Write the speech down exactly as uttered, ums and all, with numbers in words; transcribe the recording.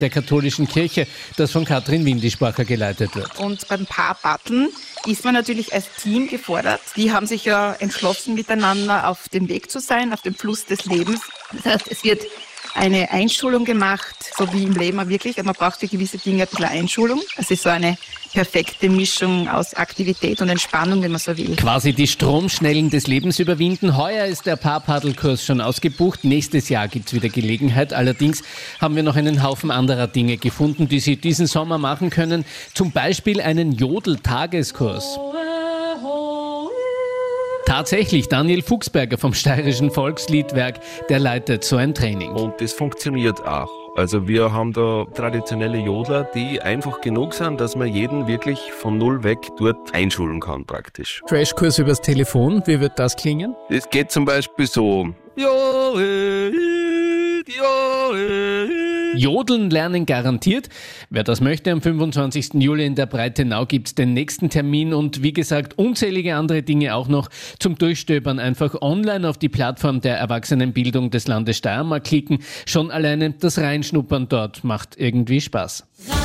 der katholischen Kirche, das von Katrin Windisbacher geleitet wird. Und beim Paarbatteln ist man natürlich als Team gefordert. Die haben sich ja entschlossen, miteinander auf dem Weg zu sein, auf dem Fluss des Lebens. Das heißt, es wird eine Einschulung gemacht, so wie im Leben auch wirklich. Man braucht für gewisse Dinge ein bisschen Einschulung. Es ist so eine perfekte Mischung aus Aktivität und Entspannung, wenn man so will. Quasi die Stromschnellen des Lebens überwinden. Heuer ist der Paarpaddelkurs schon ausgebucht. Nächstes Jahr gibt's wieder Gelegenheit. Allerdings haben wir noch einen Haufen anderer Dinge gefunden, die Sie diesen Sommer machen können. Zum Beispiel einen Jodel-Tageskurs. Tatsächlich, Daniel Fuchsberger vom Steirischen Volksliedwerk, der leitet so ein Training. Und das funktioniert auch. Also wir haben da traditionelle Jodler, die einfach genug sind, dass man jeden wirklich von null weg dort einschulen kann praktisch. Crashkurs übers Telefon, wie wird das klingen? Es geht zum Beispiel so. Jodeln lernen garantiert. Wer das möchte, am fünfundzwanzigsten Juli in der Breitenau gibt's den nächsten Termin und wie gesagt, unzählige andere Dinge auch noch zum Durchstöbern. Einfach online auf die Plattform der Erwachsenenbildung des Landes Steiermark klicken. Schon alleine das Reinschnuppern dort macht irgendwie Spaß.